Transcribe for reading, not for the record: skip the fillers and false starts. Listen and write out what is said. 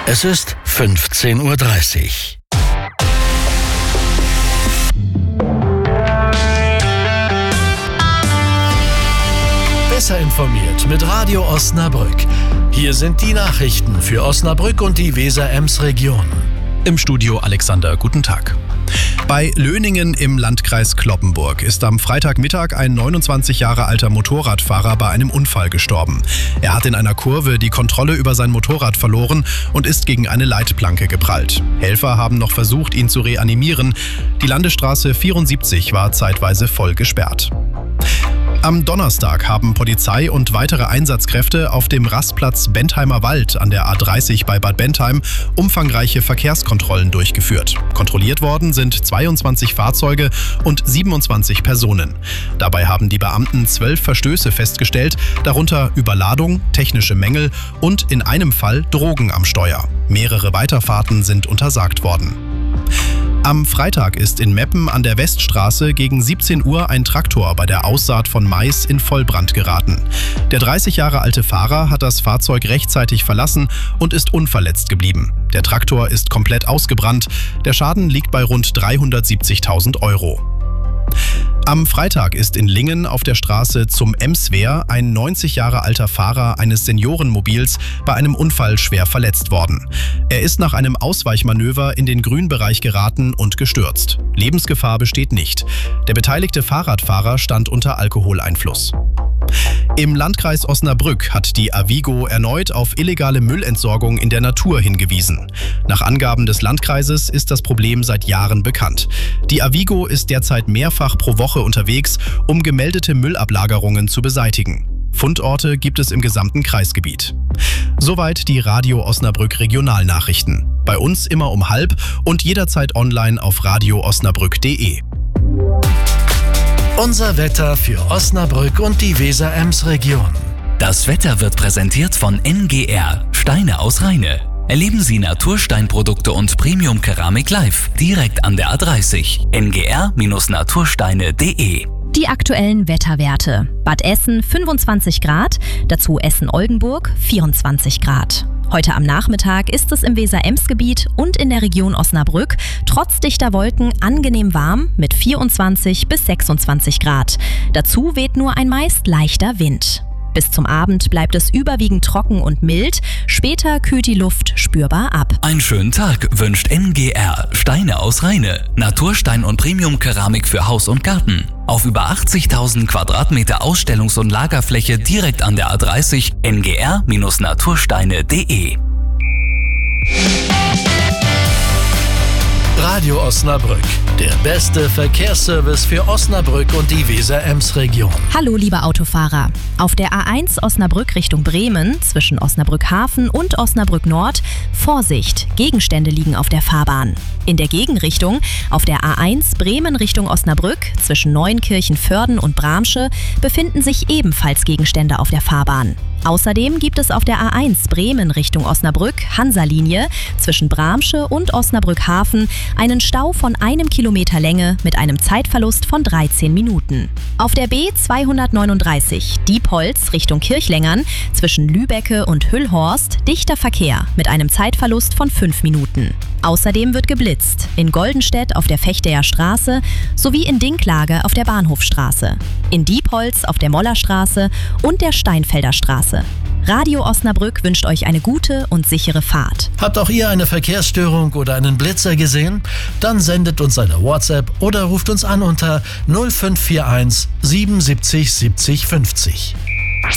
Es ist 15:30 Uhr. Besser informiert mit Radio Osnabrück. Hier sind die Nachrichten für Osnabrück und die Weser-Ems-Region. Im Studio Alexander, guten Tag. Bei Löningen im Landkreis Cloppenburg ist am Freitagmittag ein 29 Jahre alter Motorradfahrer bei einem Unfall gestorben. Er hat in einer Kurve die Kontrolle über sein Motorrad verloren und ist gegen eine Leitplanke geprallt. Helfer haben noch versucht, ihn zu reanimieren. Die Landesstraße 74 war zeitweise voll gesperrt. Am Donnerstag haben Polizei und weitere Einsatzkräfte auf dem Rastplatz Bentheimer Wald an der A30 bei Bad Bentheim umfangreiche Verkehrskontrollen durchgeführt. Kontrolliert worden sind 22 Fahrzeuge und 27 Personen. Dabei haben die Beamten 12 Verstöße festgestellt, darunter Überladung, technische Mängel und in einem Fall Drogen am Steuer. Mehrere Weiterfahrten sind untersagt worden. Am Freitag ist in Meppen an der Weststraße gegen 17 Uhr ein Traktor bei der Aussaat von Mais in Vollbrand geraten. Der 30 Jahre alte Fahrer hat das Fahrzeug rechtzeitig verlassen und ist unverletzt geblieben. Der Traktor ist komplett ausgebrannt. Der Schaden liegt bei rund 370.000 Euro. Am Freitag ist in Lingen auf der Straße zum Emswehr ein 90 Jahre alter Fahrer eines Seniorenmobils bei einem Unfall schwer verletzt worden. Er ist nach einem Ausweichmanöver in den Grünbereich geraten und gestürzt. Lebensgefahr besteht nicht. Der beteiligte Fahrradfahrer stand unter Alkoholeinfluss. Im Landkreis Osnabrück hat die Avigo erneut auf illegale Müllentsorgung in der Natur hingewiesen. Nach Angaben des Landkreises ist das Problem seit Jahren bekannt. Die Avigo ist derzeit mehrfach pro Woche unterwegs, um gemeldete Müllablagerungen zu beseitigen. Fundorte gibt es im gesamten Kreisgebiet. Soweit die Radio Osnabrück Regionalnachrichten. Bei uns immer um 12:30 und jederzeit online auf radioosnabrück.de. Unser Wetter für Osnabrück und die Weser-Ems-Region. Das Wetter wird präsentiert von NGR, Steine aus Rheine. Erleben Sie Natursteinprodukte und Premium-Keramik live, direkt an der A30. ngr-natursteine.de. Die aktuellen Wetterwerte. Bad Essen 25 Grad, dazu Essen-Oldenburg 24 Grad. Heute am Nachmittag ist es im Weser-Ems-Gebiet und in der Region Osnabrück trotz dichter Wolken angenehm warm mit 24 bis 26 Grad. Dazu weht nur ein meist leichter Wind. Bis zum Abend bleibt es überwiegend trocken und mild, später kühlt die Luft spürbar ab. Einen schönen Tag wünscht NGR, Steine aus Rheine. Naturstein und Premium-Keramik für Haus und Garten. Auf über 80.000 Quadratmeter Ausstellungs- und Lagerfläche direkt an der A30 ngr-natursteine.de. Radio Osnabrück, der beste Verkehrsservice für Osnabrück und die Weser-Ems-Region. Hallo liebe Autofahrer. Auf der A1 Osnabrück Richtung Bremen, zwischen Osnabrück Hafen und Osnabrück Nord, Vorsicht, Gegenstände liegen auf der Fahrbahn. In der Gegenrichtung, auf der A1 Bremen Richtung Osnabrück, zwischen Neuenkirchen-Vörden und Bramsche, befinden sich ebenfalls Gegenstände auf der Fahrbahn. Außerdem gibt es auf der A1 Bremen Richtung Osnabrück, Hansa-Linie, zwischen Bramsche und Osnabrück Hafen einen Stau von 1 Kilometer Länge mit einem Zeitverlust von 13 Minuten. Auf der B239 Diepholz Richtung Kirchlengern, zwischen Lübecke und Hüllhorst dichter Verkehr mit einem Zeitverlust von 5 Minuten. Außerdem wird geblitzt in Goldenstedt auf der Fechteer Straße sowie in Dinklage auf der Bahnhofstraße, in Diepholz auf der Mollerstraße und der Steinfelder Straße. Radio Osnabrück wünscht euch eine gute und sichere Fahrt. Habt auch ihr eine Verkehrsstörung oder einen Blitzer gesehen? Dann sendet uns eine WhatsApp oder ruft uns an unter 0541 77 70 50.